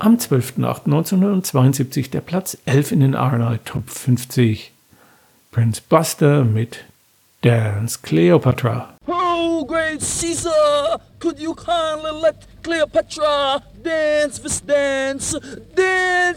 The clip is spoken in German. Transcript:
Am 12.08.1972 der Platz 11 in den R&I Top 50. Prince Buster mit Dance Cleopatra. Oh, great Caesar, could you kindly let Cleopatra dance this dance? Dance!